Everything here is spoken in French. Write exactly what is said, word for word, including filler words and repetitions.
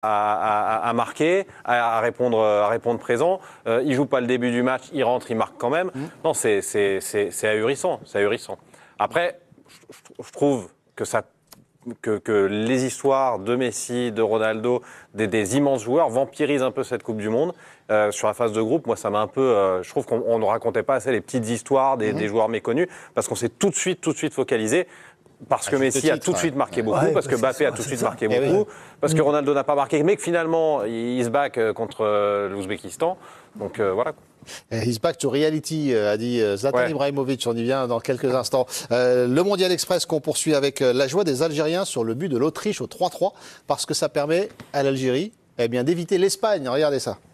À, à, à marquer, à, à, répondre, à répondre présent. Euh, il ne joue pas le début du match, il rentre, il marque quand même. Mmh. Non, c'est, c'est, c'est, c'est ahurissant, c'est ahurissant. Après, je, je trouve que, ça, que, que les histoires de Messi, de Ronaldo, des, des immenses joueurs vampirisent un peu cette Coupe du Monde. Euh, sur la phase de groupe, moi, ça m'a un peu... Euh, je trouve qu'on ne racontait pas assez les petites histoires des, mmh. des joueurs méconnus, parce qu'on s'est tout de suite, tout de suite focalisé. Parce que Messi titre, a tout de suite marqué ouais. beaucoup, ouais, parce que Mbappé a tout de suite ça. marqué et beaucoup, oui. parce que Ronaldo n'a pas marqué, mais que finalement, il se back contre l'Ouzbékistan. Donc euh, voilà. He's back to reality, a dit Zlatan ouais. Ibrahimovic. On y vient dans quelques instants. Euh, le Mondial Express qu'on poursuit avec la joie des Algériens sur le but de l'Autriche au trois trois, parce que ça permet à l'Algérie eh bien, d'éviter l'Espagne. Regardez ça.